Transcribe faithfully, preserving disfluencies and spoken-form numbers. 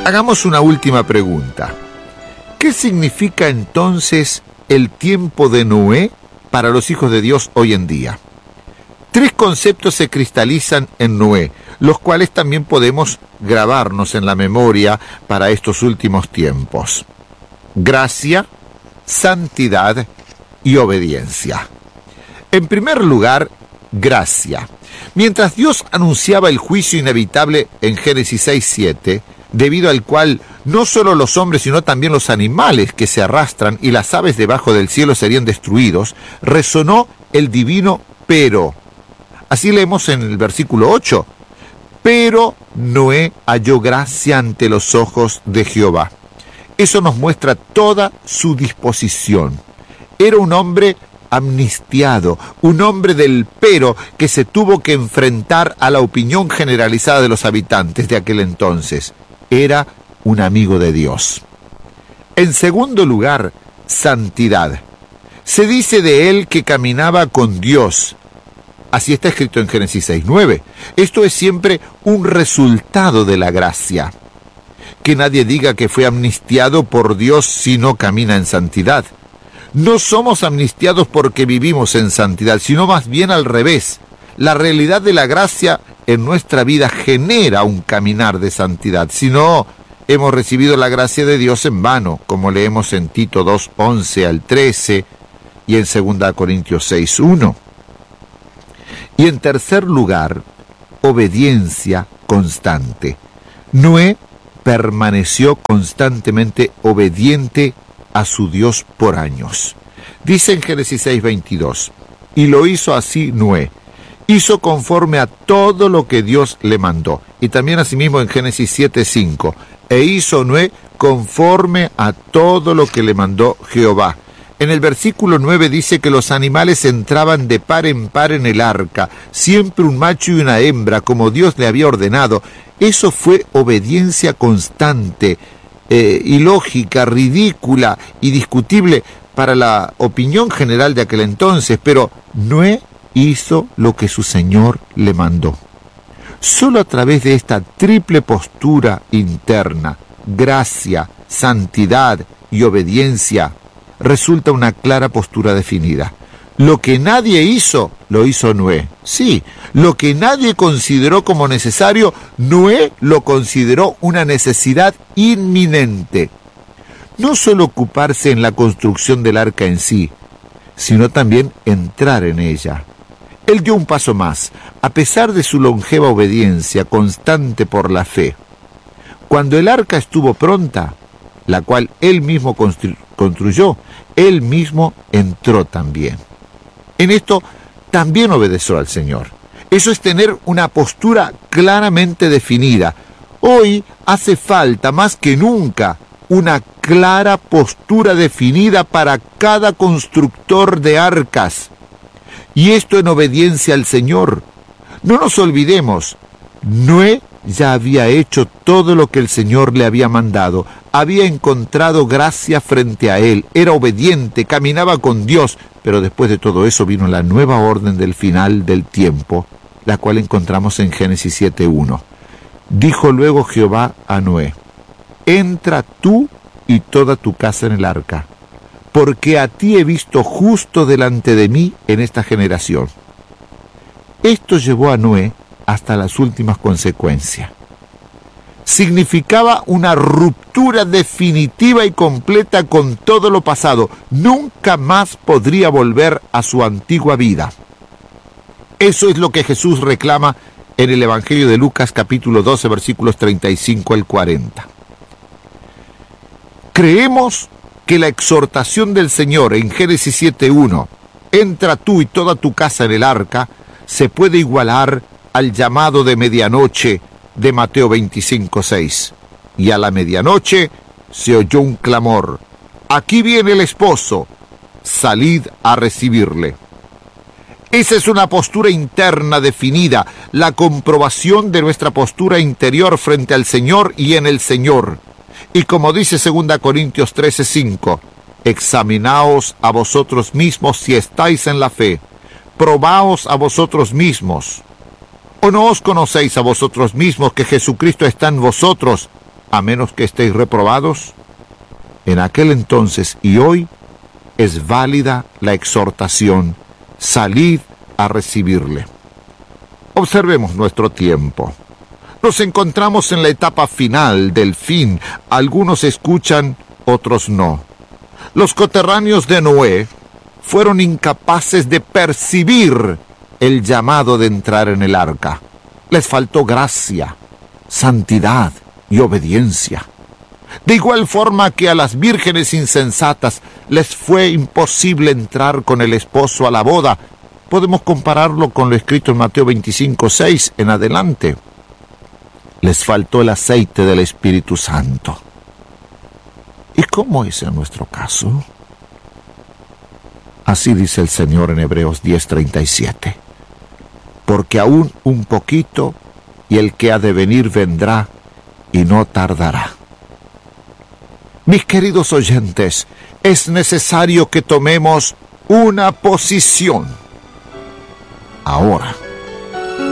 Hagamos una última pregunta. ¿Qué significa entonces el tiempo de Noé para los hijos de Dios hoy en día? Tres conceptos se cristalizan en Noé, los cuales también podemos grabarnos en la memoria para estos últimos tiempos: gracia, santidad y obediencia. En primer lugar, gracia. Mientras Dios anunciaba el juicio inevitable en Génesis seis siete, debido al cual no solo los hombres sino también los animales que se arrastran y las aves debajo del cielo serían destruidos, resonó el divino pero. Así leemos en el versículo ocho: pero Noé halló gracia ante los ojos de Jehová. Eso nos muestra toda su disposición. Era un hombre amnistiado, un hombre del pero que se tuvo que enfrentar a la opinión generalizada de los habitantes de aquel entonces. Era un amigo de Dios. En segundo lugar, santidad. Se dice de él que caminaba con Dios. Así está escrito en Génesis seis nueve. Esto es siempre un resultado de la gracia. Que nadie diga que fue amnistiado por Dios si no camina en santidad. No somos amnistiados porque vivimos en santidad, sino más bien al revés. La realidad de la gracia en nuestra vida genera un caminar de santidad. Si no, hemos recibido la gracia de Dios en vano, como leemos en Tito dos once al trece y en segunda Corintios seis uno. Y en tercer lugar, obediencia constante. Noé permaneció constantemente obediente a su Dios por años. Dice en Génesis seis veintidós: y lo hizo así Noé. Hizo conforme a todo lo que Dios le mandó. Y también asimismo en Génesis siete cinco: e hizo Noé conforme a todo lo que le mandó Jehová. En el versículo nueve dice que los animales entraban de par en par en el arca, siempre un macho y una hembra, como Dios le había ordenado. Eso fue obediencia constante, eh, ilógica, ridícula y discutible para la opinión general de aquel entonces, pero Noé hizo lo que su Señor le mandó. Solo a través de esta triple postura interna, gracia, santidad y obediencia, resulta una clara postura definida. Lo que nadie hizo, lo hizo Noé. Sí, lo que nadie consideró como necesario, Noé lo consideró una necesidad inminente. No solo ocuparse en la construcción del arca en sí, sino también entrar en ella. Él dio un paso más, a pesar de su longeva obediencia constante por la fe. Cuando el arca estuvo pronta, la cual él mismo constru- construyó, él mismo entró también. En esto también obedeció al Señor. Eso es tener una postura claramente definida. Hoy hace falta más que nunca una clara postura definida para cada constructor de arcas. Y esto en obediencia al Señor. No nos olvidemos, Noé ya había hecho todo lo que el Señor le había mandado. Había encontrado gracia frente a él. Era obediente, caminaba con Dios. Pero después de todo eso vino la nueva orden del final del tiempo, la cual encontramos en Génesis siete uno. Dijo luego Jehová a Noé: entra tú y toda tu casa en el arca, porque a ti he visto justo delante de mí en esta generación. Esto llevó a Noé hasta las últimas consecuencias. Significaba una ruptura definitiva y completa con todo lo pasado. Nunca más podría volver a su antigua vida. Eso es lo que Jesús reclama en el Evangelio de Lucas capítulo doce versículos treinta y cinco al cuarenta. Creemos que la exhortación del Señor en Génesis siete uno, entra tú y toda tu casa en el arca, se puede igualar al llamado de medianoche de Mateo veinticinco seis. Y a la medianoche se oyó un clamor: aquí viene el esposo, salid a recibirle. Esa es una postura interna definida, la comprobación de nuestra postura interior frente al Señor y en el Señor. Y como dice segunda Corintios trece cinco, examinaos a vosotros mismos si estáis en la fe, probaos a vosotros mismos. ¿O no os conocéis a vosotros mismos que Jesucristo está en vosotros, a menos que estéis reprobados? En aquel entonces y hoy es válida la exhortación: salid a recibirle. Observemos nuestro tiempo. Nos encontramos en la etapa final del fin. Algunos escuchan, otros no. Los coterráneos de Noé fueron incapaces de percibir el llamado de entrar en el arca. Les faltó gracia, santidad y obediencia. De igual forma que a las vírgenes insensatas les fue imposible entrar con el esposo a la boda, podemos compararlo con lo escrito en Mateo veinticinco, seis en adelante. Les faltó el aceite del Espíritu Santo. ¿Y cómo es en nuestro caso? Así dice el Señor en Hebreos diez, treinta y siete. Porque aún un poquito, y el que ha de venir vendrá, y no tardará. Mis queridos oyentes, es necesario que tomemos una posición ahora.